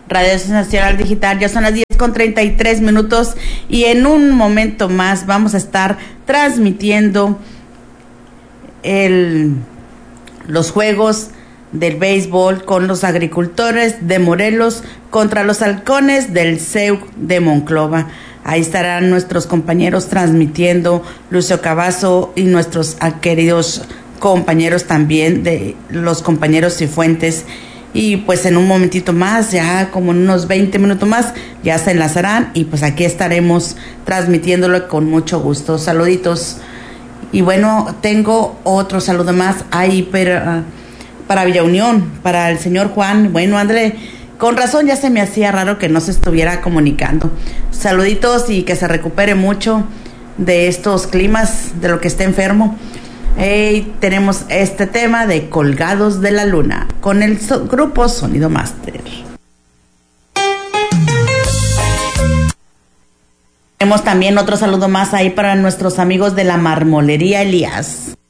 Radio Nacional Digital. Ya son las 10:33 y en un momento más vamos a estar transmitiendo los juegos del béisbol con los agricultores de Morelos contra los halcones del CEU de Monclova. Ahí estarán nuestros compañeros transmitiendo, Lucio Cavazo y nuestros queridos compañeros también, de los compañeros Cifuentes. Y pues en un momentito más, ya como en unos 20 minutos más, ya se enlazarán y pues aquí estaremos transmitiéndolo con mucho gusto. Saluditos. Y bueno, tengo otro saludo más ahí para Villa Unión, para el señor Juan. Bueno, André, con razón ya se me hacía raro que no se estuviera comunicando. Saluditos y que se recupere mucho de estos climas, de lo que esté enfermo. Tenemos este tema de Colgados de la Luna con el grupo Sonido Master. Tenemos también otro saludo más ahí para nuestros amigos de la Marmolería Elías.